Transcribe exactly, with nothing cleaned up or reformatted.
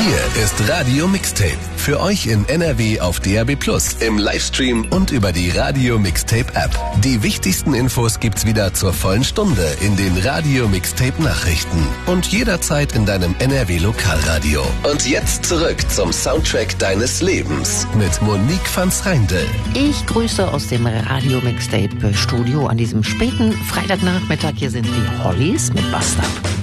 Hier ist Radio Mixtape. Für euch in N R W auf D A B plus, im Livestream und über die Radio Mixtape App. Die wichtigsten Infos gibt's wieder zur vollen Stunde in den Radio Mixtape Nachrichten und jederzeit in deinem N R W Lokalradio. Und jetzt zurück zum Soundtrack deines Lebens mit Monique van Schreindel. Ich grüße aus dem Radio Mixtape Studio an diesem späten Freitagnachmittag. Hier sind die Hollies mit Basta.